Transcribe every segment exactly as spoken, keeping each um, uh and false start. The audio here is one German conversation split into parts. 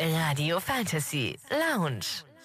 Radio Fantasy Lounge.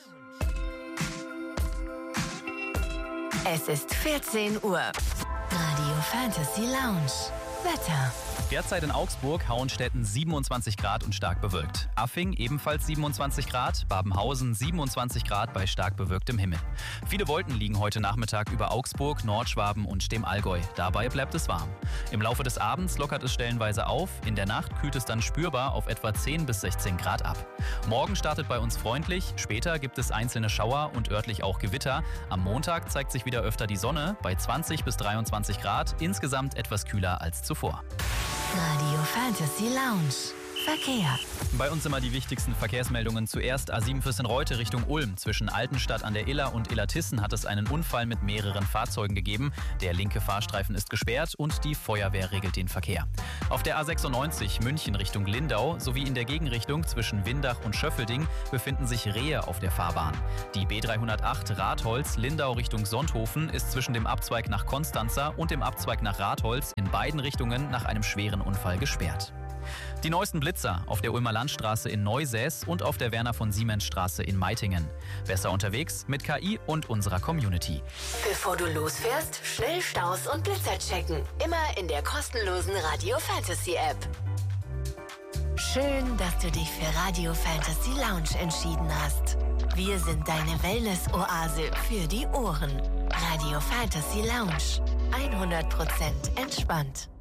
Es ist vierzehn Uhr. Radio Fantasy Lounge. Wetter. Derzeit in Augsburg, Hauenstetten siebenundzwanzig Grad und stark bewölkt. Affing ebenfalls siebenundzwanzig Grad, Babenhausen siebenundzwanzig Grad bei stark bewölktem Himmel. Viele Wolken liegen heute Nachmittag über Augsburg, Nordschwaben und dem Allgäu. Dabei bleibt es warm. Im Laufe des Abends lockert es stellenweise auf. In der Nacht kühlt es dann spürbar auf etwa zehn bis sechzehn Grad ab. Morgen startet bei uns freundlich, später gibt es einzelne Schauer und örtlich auch Gewitter. Am Montag zeigt sich wieder öfter die Sonne bei zwanzig bis dreiundzwanzig Grad, insgesamt etwas kühler als zuvor. Radio Fantasy Lounge. Verkehr. Bei uns immer die wichtigsten Verkehrsmeldungen. Zuerst A sieben Füssen-Reute Richtung Ulm. Zwischen Altenstadt an der Iller und Illertissen hat es einen Unfall mit mehreren Fahrzeugen gegeben. Der linke Fahrstreifen ist gesperrt und die Feuerwehr regelt den Verkehr. Auf der A sechsundneunzig München Richtung Lindau sowie in der Gegenrichtung zwischen Windach und Schöffelding befinden sich Rehe auf der Fahrbahn. Die B dreihundertacht Ratholz Lindau Richtung Sonthofen ist zwischen dem Abzweig nach Konstanza und dem Abzweig nach Ratholz in beiden Richtungen nach einem schweren Unfall gesperrt. Die neuesten Blitzer auf der Ulmer Landstraße in Neusäß und auf der Werner von Siemens Straße in Meitingen. Besser unterwegs mit K I und unserer Community. Bevor du losfährst, schnell Staus und Blitzer checken. Immer in der kostenlosen Radio Fantasy App. Schön, dass du dich für Radio Fantasy Lounge entschieden hast. Wir sind deine Wellness-Oase für die Ohren. Radio Fantasy Lounge. hundert Prozent entspannt.